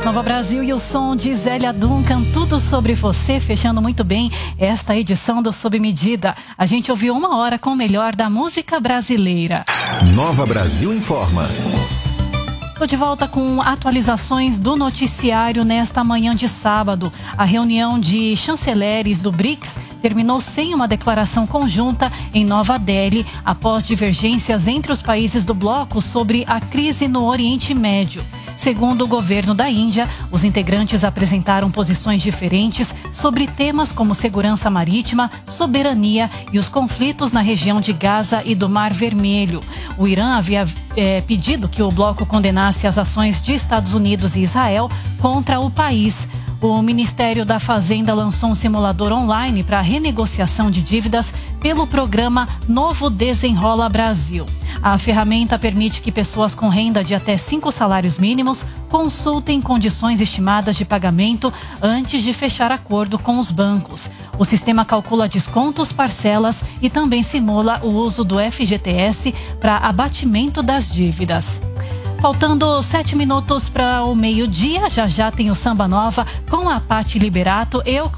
Nova Brasil e o som de Zélia Duncan, tudo sobre você, fechando muito bem esta edição do Sob Medida. A gente ouviu 1 hora com o melhor da música brasileira. Nova Brasil informa. Estou de volta com atualizações do noticiário nesta manhã de sábado. A reunião de chanceleres do BRICS terminou sem uma declaração conjunta em Nova Delhi, após divergências entre os países do bloco sobre a crise no Oriente Médio. Segundo o governo da Índia, os integrantes apresentaram posições diferentes sobre temas como segurança marítima, soberania e os conflitos na região de Gaza e do Mar Vermelho. O Irã havia pedido que o bloco condenasse as ações de Estados Unidos e Israel contra o país. O Ministério da Fazenda lançou um simulador online para renegociação de dívidas pelo programa Novo Desenrola Brasil. A ferramenta permite que pessoas com renda de até 5 salários mínimos consultem condições estimadas de pagamento antes de fechar acordo com os bancos. O sistema calcula descontos, parcelas e também simula o uso do FGTS para abatimento das dívidas. Faltando 7 minutos para o meio-dia, já tem o Samba Nova com a Paty Liberato. Eu